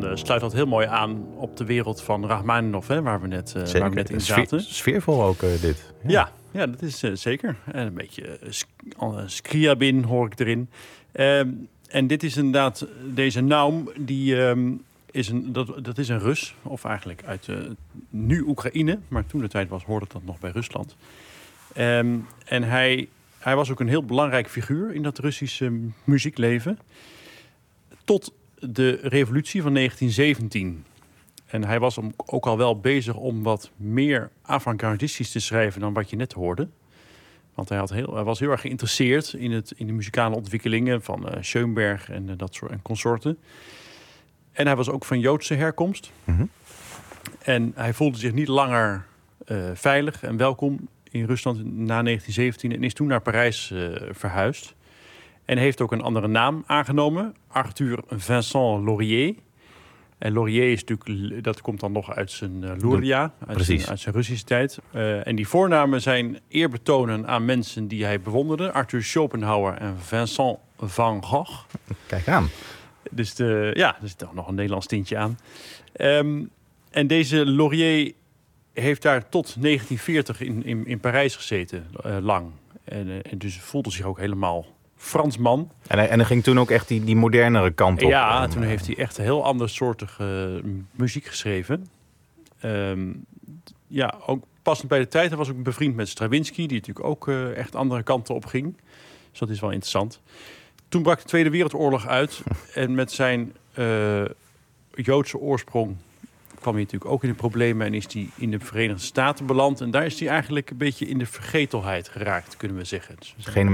sluit dat heel mooi aan op de wereld van Rachmaninov, hè, waar we net in zaten. Sfeervol ook dit. Ja, dat is zeker. En een beetje Scriabin hoor ik erin. En dit is inderdaad, deze Naum, dat is een Rus. Of eigenlijk uit nu Oekraïne. Maar toen de tijd hoorde dat nog bij Rusland. En hij was ook een heel belangrijk figuur in dat Russische muziekleven. Tot de revolutie van 1917. En hij was ook al wel bezig om wat meer avant-gardistisch te schrijven dan wat je net hoorde. Want hij was heel erg geïnteresseerd in de muzikale ontwikkelingen van Schoenberg en dat soort en consorten. En hij was ook van Joodse herkomst. Mm-hmm. En hij voelde zich niet langer veilig en welkom in Rusland na 1917 en is toen naar Parijs verhuisd. En heeft ook een andere naam aangenomen, Arthur Vincent Laurier. En Laurier is natuurlijk, dat komt dan nog uit zijn Luria, uit zijn Russische tijd. En die voornamen zijn eerbetonen aan mensen die hij bewonderde. Arthur Schopenhauer en Vincent van Gogh. Kijk aan. Dus er zit toch nog een Nederlands tintje aan. En deze Laurier heeft daar tot 1940 in Parijs gezeten, lang. En dus voelde zich ook helemaal Fransman. En hij ging toen ook echt die modernere kant op. Ja, toen heeft hij echt heel andersoortige muziek geschreven. Ook passend bij de tijd. Hij was ook bevriend met Stravinsky, die natuurlijk ook echt andere kanten op ging. Dus dat is wel interessant. Toen brak de Tweede Wereldoorlog uit. En met zijn Joodse oorsprong kwam hij natuurlijk ook in de problemen en is hij in de Verenigde Staten beland. En daar is hij eigenlijk een beetje in de vergetelheid geraakt, kunnen we zeggen. Dus